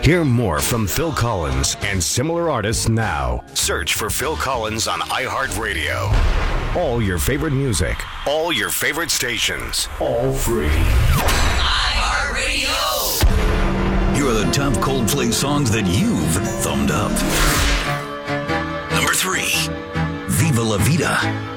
Hear more from Phil Collins and similar artists now. Search for Phil Collins on iHeartRadio. All your favorite music, all your favorite stations, all free. iHeartRadio! Here are the top Coldplay songs that you've thumbed up. Number 3, Viva La Vida.